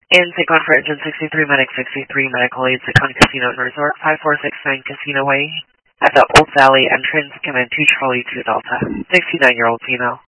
Intake on for Engine 63, Medic 63, Medical Aid, Secon Casino and Resort, 5469 Casino Way, at the Old Valley entrance, command 2 Charlie 2 Delta, 69-year-old female.